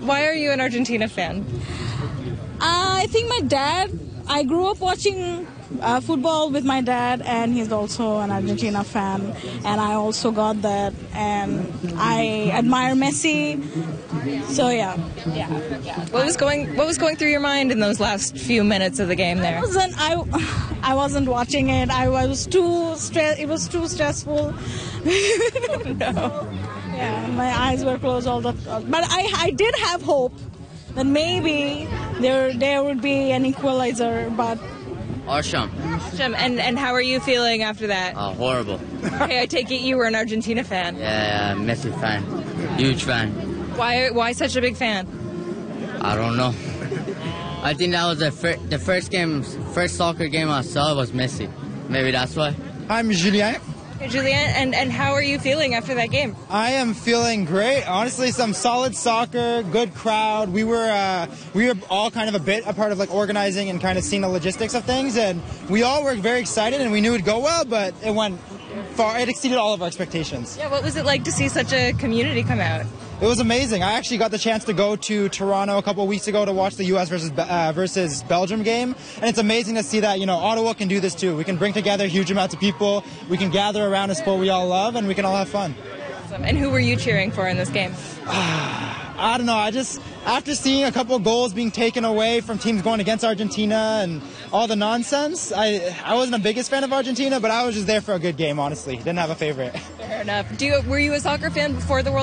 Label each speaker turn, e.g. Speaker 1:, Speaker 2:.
Speaker 1: Why are you an Argentina fan?
Speaker 2: I think my dad, I grew up watching football with my dad, and he's also an Argentina fan, and I also got that, and I admire Messi, so yeah.
Speaker 1: What was going through your mind in those last few minutes of the game there?
Speaker 2: I wasn't watching it. It was too stressful.
Speaker 1: No.
Speaker 2: Yeah, my eyes were closed all the time. But I did have hope that maybe there would be an equalizer, but
Speaker 3: Awesome.
Speaker 1: And how are you feeling after that?
Speaker 3: Horrible.
Speaker 1: Okay, I take it you were an Argentina fan.
Speaker 3: Yeah, Messi fan. Huge fan.
Speaker 1: Why such a big fan?
Speaker 3: I don't know. I think that was the first soccer game I saw was Messi. Maybe that's why.
Speaker 4: I'm Julien.
Speaker 1: Hey, Julian, and how are you feeling after that game?
Speaker 4: I am feeling great. Honestly, some solid soccer, good crowd. We were all kind of a part of like organizing and kind of seeing the logistics of things, and we all were very excited and we knew it'd go well, but it went far. It exceeded all of our expectations.
Speaker 1: Yeah, what was it like to see such a community come out?
Speaker 4: It was amazing. I actually got the chance to go to Toronto a couple of weeks ago to watch the U.S. versus Belgium game, and it's amazing to see that Ottawa can do this too. We can bring together huge amounts of people. We can gather around a sport we all love, and we can all have fun.
Speaker 1: Awesome. And who were you cheering for in this game?
Speaker 4: I don't know. After seeing a couple of goals being taken away from teams going against Argentina and all the nonsense, I wasn't the biggest fan of Argentina, but I was just there for a good game. Honestly, didn't have a favorite.
Speaker 1: Fair enough. Were you a soccer fan before the World